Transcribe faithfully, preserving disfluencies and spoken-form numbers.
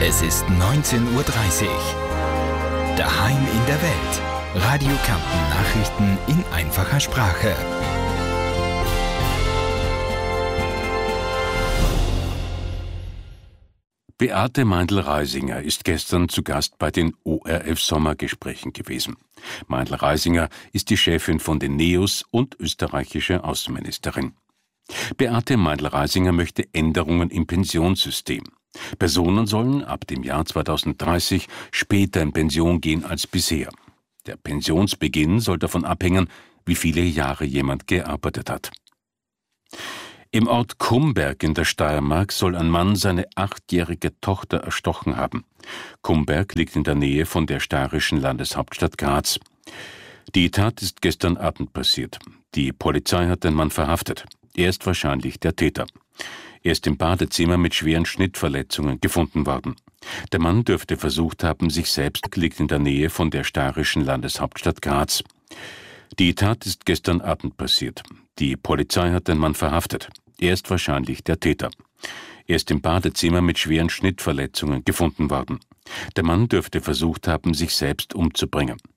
Es ist neunzehn Uhr dreißig. Daheim in der Welt. Radio Kärnten Nachrichten in einfacher Sprache. Beate Meindl-Reisinger ist gestern zu Gast bei den O R F-Sommergesprächen gewesen. Meindl-Reisinger ist die Chefin von den NEOS und österreichische Außenministerin. Beate Meindl-Reisinger möchte Änderungen im Pensionssystem. Personen sollen ab dem Jahr zweitausenddreißig später in Pension gehen als bisher. Der Pensionsbeginn soll davon abhängen, wie viele Jahre jemand gearbeitet hat. Im Ort Kumberg in der Steiermark soll ein Mann seine achtjährige Tochter erstochen haben. Kumberg liegt in der Nähe von der steirischen Landeshauptstadt Graz. Die Tat ist gestern Abend passiert. Die Polizei hat den Mann verhaftet. Er ist wahrscheinlich der Täter. Er ist im Badezimmer mit schweren Schnittverletzungen gefunden worden. Der Mann dürfte versucht haben, sich selbst liegt in der Nähe von der steirischen Landeshauptstadt Graz. Die Tat ist gestern Abend passiert. Die Polizei hat den Mann verhaftet. Er ist wahrscheinlich der Täter. Er ist im Badezimmer mit schweren Schnittverletzungen gefunden worden. Der Mann dürfte versucht haben, sich selbst umzubringen.